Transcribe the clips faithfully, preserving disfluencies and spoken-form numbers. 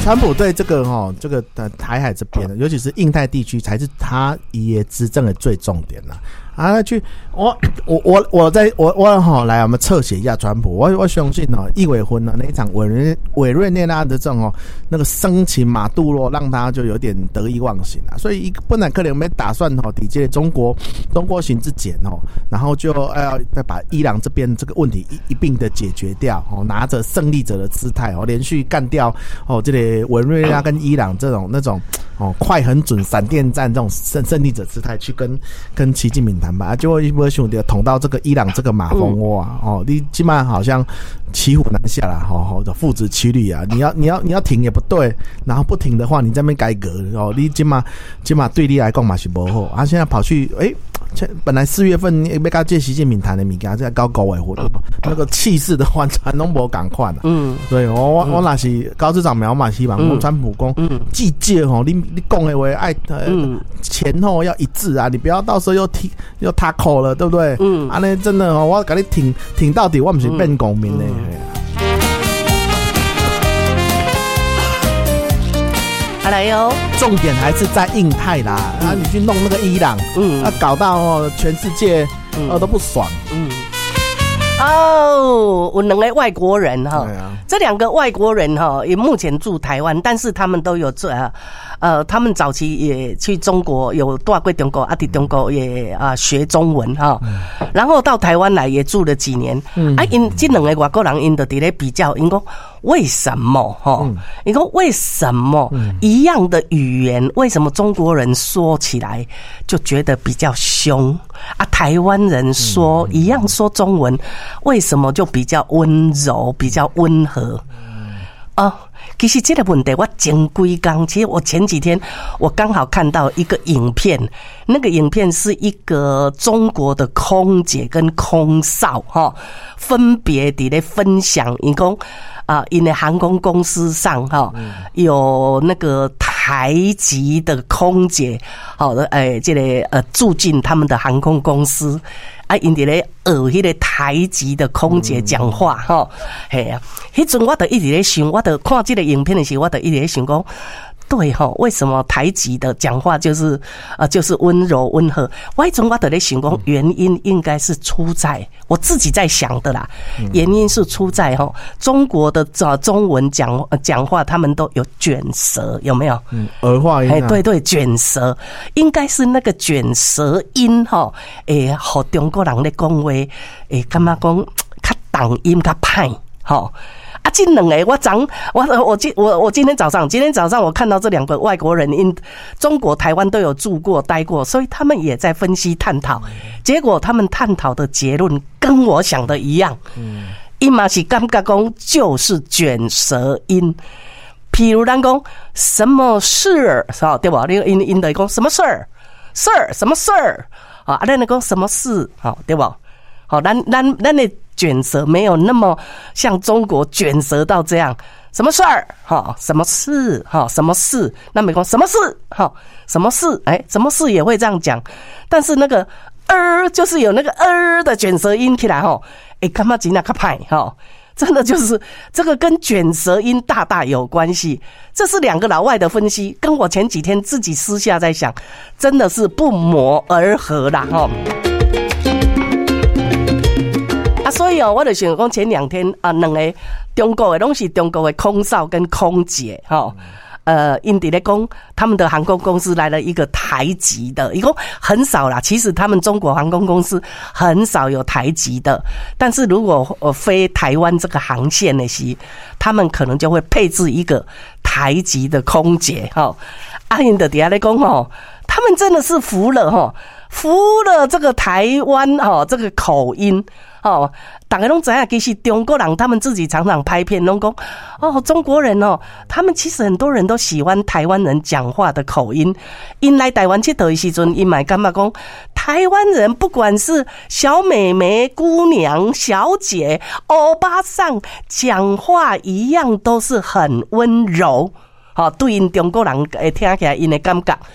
川普对这个哈这个呃台海这边，尤其是印太地区，才是他也执政的最重点啦。啊，去我我我我在我我哈来，我们侧写一下川普。我我相信哦，一尾婚呢那一场委瑞委瑞内拉的这种哦那个生擒马杜罗，让他就有点得意忘形啊。所以一本来可能没打算哦抵接中国中国行之简哦，然后就要再把伊朗这边这个问题一一并的解决掉哦，拿着胜利者的姿态哦，连续干掉哦这里委瑞内拉跟伊朗这种那种哦快很准闪电战这种胜胜利者姿态去跟跟习近平谈判，结果一波兄弟捅到这个伊朗这个马蜂窝啊！哦，你起码好像骑虎难下啦，好好的父子骑驴啊！你要你要你要停也不对，然后不停的话，你这边改革哦，你起码起码对你来讲嘛是不好啊！现在跑去诶。本来四月份要跟借习近平谈的物件，在搞高委活动，那个气势的完全拢无共款啊。嗯，所以我我我那是高市长苗嘛，希望我川普讲，季节吼，你你讲的话爱呃前后要一致啊，你不要到时候又踢又他口了，对不对？嗯，啊那真的哦，我给你挺挺到底，我不是变公民嘞。 好来哟， 重点还是在印太啦，嗯、啊，你去弄那个伊朗，嗯，啊，搞到哦，全世界呃、嗯、都不爽，嗯， 哦，我两个外国人哈， 啊、 这两个外国人哈，也目前住台湾，但是他们都有做呃呃，他们早期也去中国有住过中国，啊，在中国也啊、呃、学中文哈，嗯、然后到台湾来也住了几年，嗯、啊，因这两个外国人因就伫咧比较，因讲。为什么齁？你说为什么一样的语言，为什么中国人说起来就觉得比较凶啊？台湾人说一样说中文，为什么就比较温柔、比较温和？啊，其实这个问题我前几天，其实我前几天我刚好看到一个影片，那个影片是一个中国的空姐跟空少哈，分别伫咧分享，一共。啊，因为航空公司上哈有那个台籍的空姐，好的，哎，这个呃住进他们的航空公司，啊，因伫咧学迄个台籍的空姐讲话哈，嘿啊，迄阵我就一直咧想，我就看这个影片的时候，我就一直咧想讲。对哈，为什么台籍的讲话就是呃就是温柔温和？我从我的咧想讲，原因应该是出在我自己在想的啦。原因是出在哈中国的呃中文讲讲话，他们都有卷舌，有没有？嗯， 儿化音、啊。 哎，对对，卷舌应该是那个卷舌音哈，诶，和中国人咧讲话，诶，感觉讲较重音较歹，哈。啊，这两个我早我我今我我今天早上今天早上我看到这两个外国人，因中国台湾都有住过待过，所以他们也在分析探讨，结果他们探讨的结论跟我想的一样，嗯，伊嘛是感觉讲就是卷舌音，譬如咱讲什么事是吧，对吧？那个因因的讲什么事儿事儿什么事儿啊，咱来讲什么事好，对吧？好，咱咱咱的。卷舌没有那么像中国卷舌到这样，什么事儿哈，什么事哈，什么事，那美国什么事哈，什么事哎，什么事也会这样讲，但是那个儿就是有那个儿的卷舌音起来哈，哎，干嘛真的较歹哈，真的就是这个跟卷舌音大大有关系。这是两个老外的分析，跟我前几天自己私下在想，真的是不谋而合啦哈。所以哦，我就想讲前两天啊，两个中国的拢是中国的空少跟空姐哈，呃，因伫咧讲他们的航空公司来了一个台籍的，一共很少啦。其实他们中国航空公司很少有台籍的，但是如果呃飞台湾这个航线的时，他们可能就会配置一个台籍的空姐哈。啊，因的底下咧讲吼，他们真的是服了哈，服了这个台湾哈这个口音。哦，大家都知道，其实中国人他们自己常常拍片，拢讲哦，中国人哦，他们其实很多人都喜欢台湾人讲话的口音。因来台湾佚佗的时阵，因嘛感觉讲，台湾人不管是小美眉、姑娘、小姐、欧巴桑，讲话一样都是很温柔。好、哦，对因中国人会听起来因的感觉。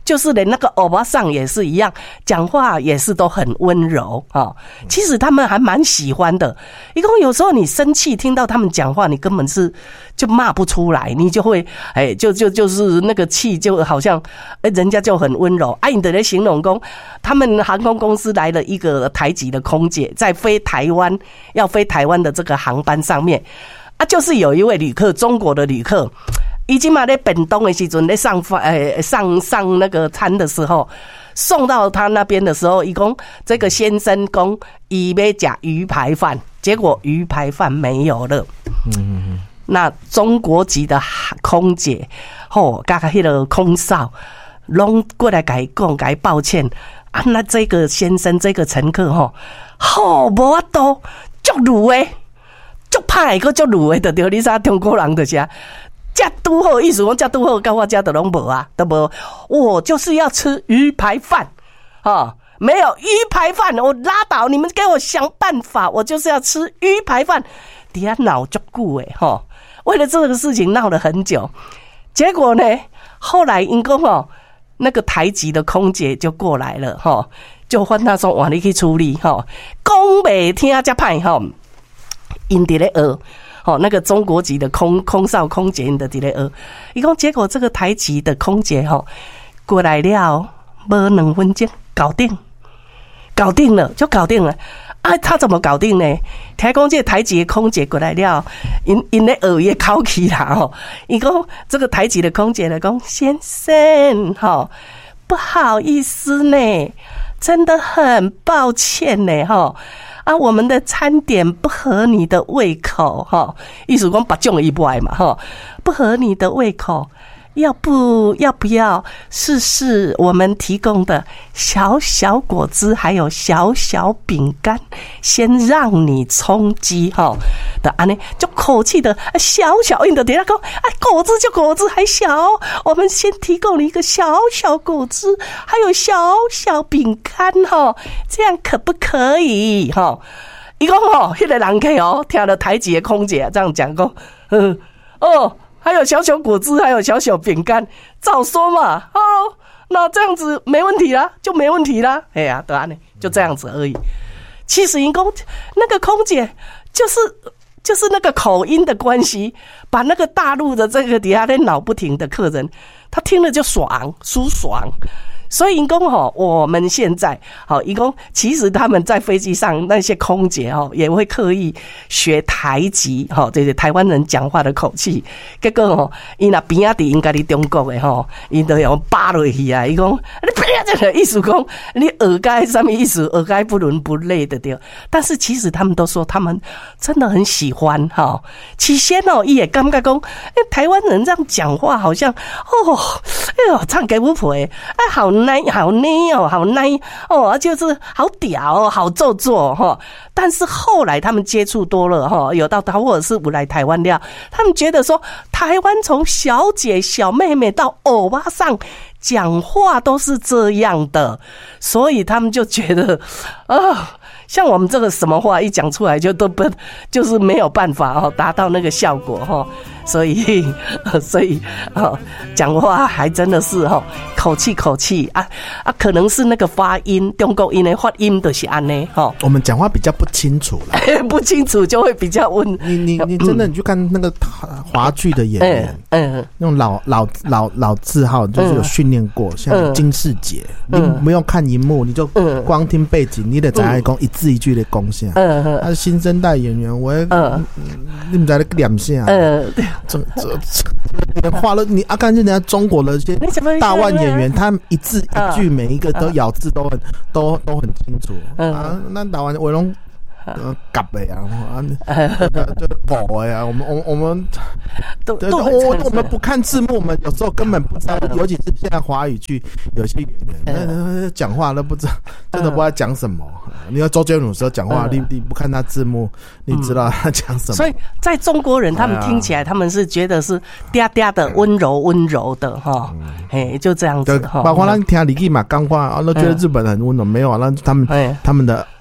就是连那个欧巴桑也是一样，讲话也是都很温柔啊。其实他们还蛮喜欢的。一共有时候你生气听到他们讲话，你根本是就骂不出来，你就会哎，就就就是那个气就好像哎，人家就很温柔。哎，你的形容工，他们航空公司来了一个台籍的空姐，在飞台湾要飞台湾的这个航班上面啊，就是有一位旅客，中国的旅客。已经嘛在本东的时阵，在上饭呃上上那个餐的时候，送到他那边的时候，一共这个先生讲伊要吃鱼排饭，结果鱼排饭没有了。嗯，那中国籍的空姐，吼，加个迄个空少，拢过来甲伊讲，甲伊抱歉啊。那这个先生，这个乘客吼，好无法度，足鲁的，足歹个足鲁的，就对你啥中国人就是啊。这拄好意思，我这拄好，跟我家的拢无啊，都无。我就是要吃鱼排饭，啊，没有鱼排饭，我拉倒，你们给我想办法，我就是要吃鱼排饭。底下闹足久诶，哈，为了这个事情闹了很久。结果呢，后来因公哦，那个台籍的空姐就过来了，哈，就换他说往你去处理，哈，讲袂听才歹，哈，因伫咧学。哦，那个中国籍的空空少空姐的伫咧学，伊讲结果这个台籍的空姐吼过来了，无两分钟搞定，搞定了就搞定了。啊，他怎么搞定呢？听讲这台籍的空姐过来了，因因咧学伊口气啦吼，伊讲这个台籍的空姐来讲，先生吼，不好意思呢，真的很抱歉呢吼。啊，我们的餐点不合你的胃口哈，意思讲把种一不爱嘛哈，不合你的胃口，要不要不要试试我们提供的小小果汁，还有小小饼干，先让你充饥哈的安呢，就口气的小小印的，等下讲哎，果汁就果汁还小，我们先提供了一个小小果汁，还有小小饼干哈，这样可不可以哈？伊讲哦，迄个人客哦，听了台籍的空姐这样讲讲，嗯哦。还有小小果汁，还有小小饼干，照说嘛，哦，那这样子没问题啦，就没问题啦。哎呀，对啊，就这样子而已。其实因公那个空姐就是就是那个口音的关系，把那个大陆的这个底下在闹不停的客人，他听了就爽，舒爽。所以，因公吼，我们现在好，因公其实他们在飞机上那些空姐吼，也会刻意学台籍吼，这些台湾人讲话的口气。结果吼，伊那边仔伫应该伫中国的吼，伊都要扒落去啊！伊讲，你不要这个意思讲，你耳该上面意思耳该不伦不类的对。但是其实他们都说，他们真的很喜欢哈。起先哦，伊也感觉讲，哎，台湾人这样讲话好像哦，哎呦，唱给不婆哎，哎好。耐好耐哦，好耐哦，就是好屌，好做作哈。但是后来他们接触多了哈，有到他或者是我来台湾了，他们觉得说台湾从小姐、小妹妹到欧巴桑讲话都是这样的，所以他们就觉得啊。像我们这个什么话一讲出来就都不就是没有办法哦达到那个效果哈，所以所以哦讲话还真的是哈口气口气啊啊可能是那个发音中国音的发音就是安呢哈， 我们讲话比较不清楚啦， 不清楚就会比较问你你你真的你去看那个华剧的演员，嗯嗯，那种老老老老字号就是有训练过，像金世杰，你不用看荧幕，你就光听背景，你得知道讲一字一句的贡献。嗯嗯，他是新生代演员，我嗯，你们在那念下，嗯，这这这话了，你啊，看人家中国的一些大腕演员，他一字一句每一个都咬字都很都都很清楚。啊，那打完我拢。呃，夹的呀，就跑呀，我们我我们都都我我们不看字幕，我们有时候根本不知道，尤其是现在华语剧有些演员讲话都不知道，真的不知道讲什么。你要周杰伦时候讲话，你你不看他字幕，你知道他讲什么？ 所以在中国人他们听起来，他们是觉得是嗲嗲的温柔温柔的哈，嘿，就这样子。 包括咱听李记嘛，刚话啊，都觉得日本很温柔，没有啊，那他们他们的。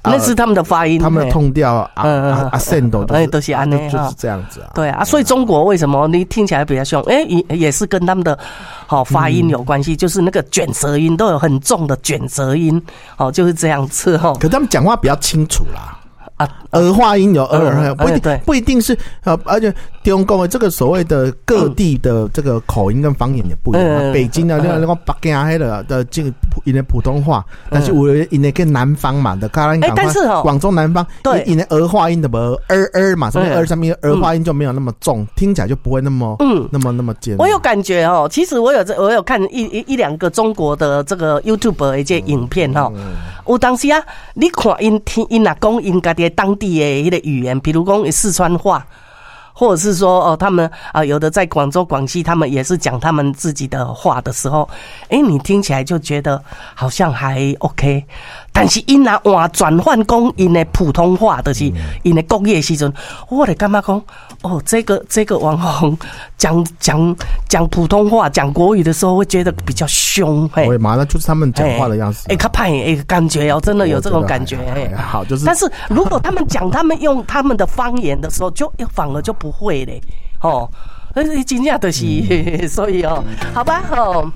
那是他们的发音， 他们的痛调啊啊啊 ，sendo 哎都是安内， 就是这样子啊。 对啊，所以中国为什么你听起来比较凶？哎，也也是跟他们的好发音有关系，就是那个卷舌音都有很重的卷舌音，哦，就是这样子哈。 可他们讲话比较清楚啦。啊，儿化音有儿儿，不一定不一定是呃，而且中国的这个所谓的各地的这个口音跟方言也不一样。嗯、北京的那个北京黑的的这个因为普通话，但是我因为跟南方嘛的，刚刚但是哦， 广州南方对因为儿化音的不儿儿嘛，什么儿上面儿化音就没有那么重，嗯、听起来就不会那么嗯那么那么尖。 我有感觉哦，其实我有我有看一一一两个中国的这个 YouTube 的一些影片哈、哦，嗯、我当时啊，你看因听因哪讲因家的当地的一个语言，比如讲四川话，或者是说哦，他们啊、呃、有的在广州、广西，他们也是讲他们自己的话的时候，哎，你听起来就觉得好像还 OK。但是因拿换转换讲因的普通话，就是因的国语的时阵，我就感觉讲哦，这个这个网红讲讲讲普通话、讲国语的时候，会觉得比较凶。 嘿，马上就是他们讲话的样子。 哎，他派哎，感觉哦，真的有这种感觉。哎， 好，就是。 但是如果他们讲他们用他们的方言的时候，就反而就不会嘞。哦。真正就是，嗯、所以哦，好吧，哦。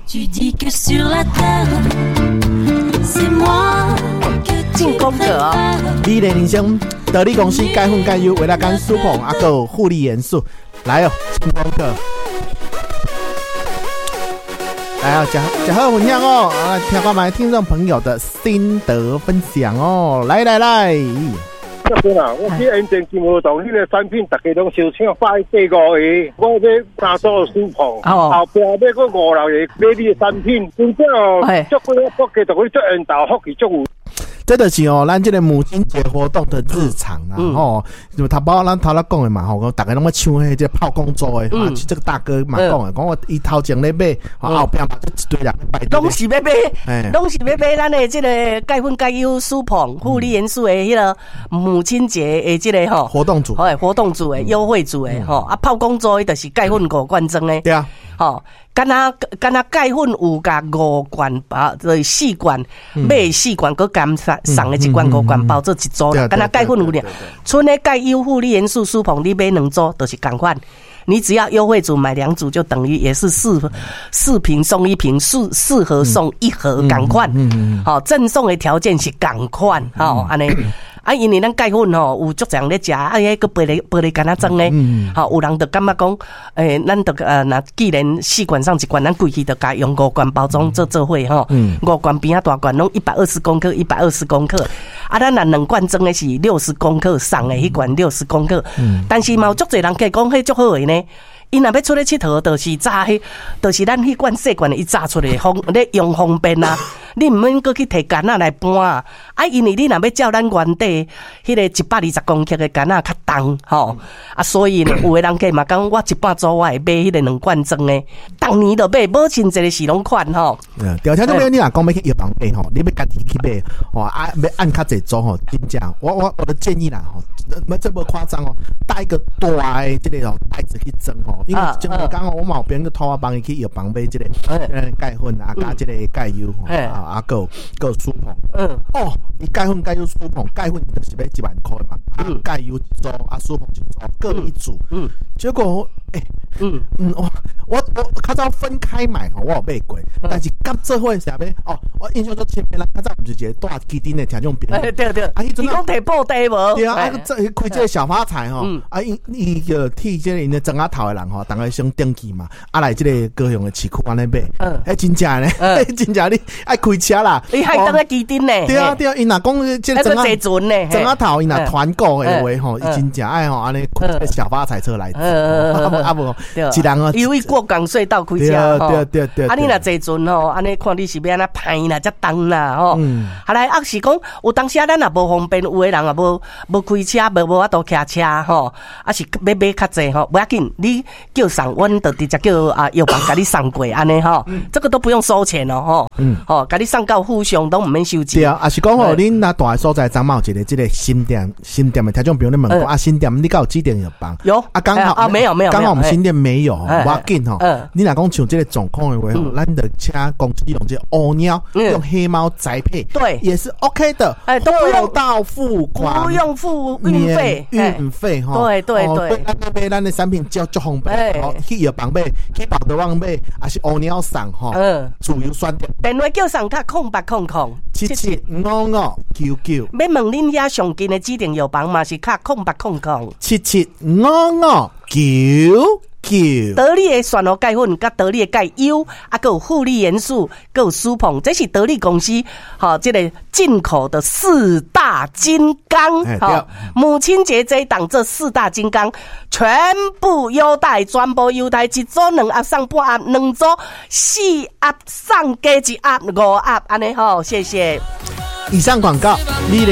进攻格哦， 美丽人生，得力公司钙粉钙优，维拉甘舒捧，啊个护理元素，来哦，进攻格，来哦，讲讲好分享哦，啊，听我们听众朋友的心得分享哦，来来来。 这边啊，我去沿线金华洞迄个产品，大家拢收抢百八五个，我要三组舒捧，后边要个五六个买你的产品，真正哦，足几个福气，就去足缘投福气足有。 这就是哦，咱这个母亲节活动的日常啊，嗯、吼，就头包咱头咧讲的嘛，吼，大家拢要抢迄个炮工作的，啊，这个大哥嘛讲的，讲我伊头前咧买，后边嘛就一堆人排队， 拢是要买，拢是要买咱的这个钙粉钙优舒捧护理元素的迄个母亲节的这个吼活动组， 哎，活动组的优惠组的吼，啊，炮工作的就是钙粉五罐装的， 对啊。 吼，敢若敢若钙粉有甲五罐包，就是四罐，买四罐，佮减送送的一罐五罐包做一组啦。敢若钙粉有俩，剩的钙优护理元素舒捧，你买两组就是同款。你只要优惠组买两组，就等于也是四四瓶送一瓶，四四盒送一盒，同款。好，赠送的条件是同款，好安尼。啊，因为咱钙粉吼有足常咧食，啊，迄个玻璃玻璃干仔装咧，好、嗯，有人就感觉讲，诶、欸，咱就呃，那既然四罐上一罐，咱规气就加用五罐包装做做伙吼，嗯、五罐边啊大罐拢一百二十公克，一百二十公克，啊，咱若两罐装的是六十公克，送的迄罐六十公克，嗯、但是嘛有足侪人计讲迄足好的呢。伊若要出来佚佗，就是炸迄，就是咱迄罐细罐的，伊炸出来方咧用方便啊。你毋免搁去摕干仔来搬啊。啊，因为你若要照咱原底迄个一百二十公克的干仔较重吼，啊，所以呢，有诶人计嘛讲，我一半组我会买迄个两罐装的，当年就买，无亲一个是拢款吼。 嗯，调查这边你若讲要去药房买吼，你要家己去买，哇啊，要按较济组吼，真正，我我我的建议啦吼，这无夸张哦，带一个大的这个哦袋子去装吼。因为前日刚好我嘛有别人托我帮伊去药房买这个呃钙粉啊，加这个钙油啊啊，够够舒捧。嗯，哦，伊钙粉钙油舒捧，钙粉就是要一万块嘛，啊钙油一组，啊舒捧一组，各一组。嗯，结果诶，嗯嗯，我我我较早分开买吼，我有买过，但是甲做伙啥要哦，我印象中前面啦，较早毋是一个大基丁的听种边。 哎对对，啊，伊阵讲摕布袋无？ 对啊，啊这开这个小发财吼，啊伊伊个替这个因的庄仔头的人吼，大概先登记嘛，啊来这个高雄的市区安尼买，嗯，哎真正呢，真正你爱开车啦， 你还当个基丁呢？ 对啊对啊，伊若讲这庄仔船呢， 庄仔头伊若团购的话吼，伊真正爱吼安尼开小发财车来坐，啊无，一人哦， 因为过港隧道开车吼，对对对，啊你若坐船吼，安尼看你是要安怎歹啦，才重啦吼，后来啊是讲有当时啊咱也无方便，有的人也无无开车，无无法度骑车吼，啊是要买较济吼，不要紧，你叫送，阮就直接叫啊药房甲你送过安尼吼，这个都不用收钱哦吼，嗯，吼，甲你送到府上都毋免收钱。 对啊，啊是讲吼，恁若大个所在，张嘛有一个即个新店，新店的听众朋友咧问讲啊，新店你敢有指定药房？ 有啊，刚好啊，没有没有， 刚好我们新店现没有，不要紧吼。你若讲像这个状况的话，咱就请公司用这鸵鸟，用黑猫宅配， 对， 也是 OK 的。 哎，都不用到付款， 不用付运费， 运费哈。 对对对， 咱买咱的产品叫足方便，去药房买，去百德网买，还是鸵鸟送哈。嗯，自由选择。 电话叫上卡空八空空七七五五九九。 要问恁遐上近的指定药房嘛是卡空八空空七七五五九九。 得力的旋螺钙粉、甲得力的钙优，啊，还有负利元素，还有舒捧，这是得力公司好、哦、这个进口的四大金刚。好、欸哦，母亲节这一档这四大金刚全部优待，全部优待，一组两盒送半盒，两组四盒送加一盒五盒，安尼好，谢谢。 以上广告，你的